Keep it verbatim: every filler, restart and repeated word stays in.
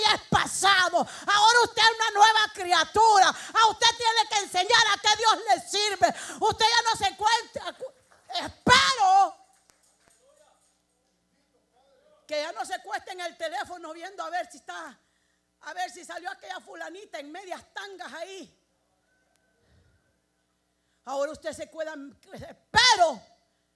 ya es pasado. Ahora usted es una nueva criatura. A usted tiene que enseñar a que Dios le sirve. Usted ya no se encuentra. Espero que ya no se cueste en el teléfono viendo a ver si está, a ver si salió aquella fulanita en medias tangas ahí. Ahora usted se cuida. Espero